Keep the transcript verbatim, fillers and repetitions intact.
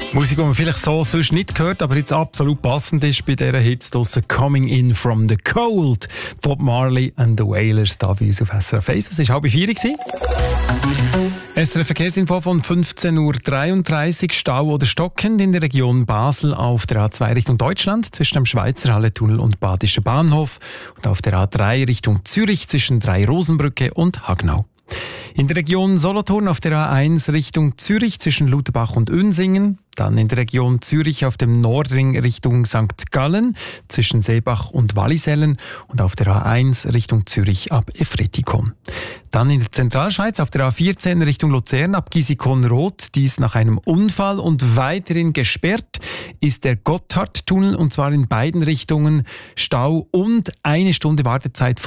Musik, die man vielleicht so sonst nicht hört, aber jetzt absolut passend ist bei dieser Hits draussen. «Coming in from the cold». Bob Marley and the Wailers da bei uns auf S R F eins. Es war halb vier. S R F-Verkehrsinfo von fünfzehn Uhr dreiunddreißig. Stau oder stockend in der Region Basel auf der A zwei Richtung Deutschland zwischen dem Schweizer Halletunnel und Badischen Bahnhof und auf der A drei Richtung Zürich zwischen Drei-Rosenbrücke und Hagnau. In der Region Solothurn auf der A eins Richtung Zürich zwischen Lutherbach und Unsingen. Dann in der Region Zürich auf dem Nordring Richtung Sankt Gallen zwischen Seebach und Wallisellen und auf der A eins Richtung Zürich ab Efretikon. Dann in der Zentralschweiz auf der A vierzehn Richtung Luzern ab Gisikon-Roth, dies nach einem Unfall, und weiterhin gesperrt ist der Gotthardtunnel, und zwar in beiden Richtungen Stau und eine Stunde Wartezeit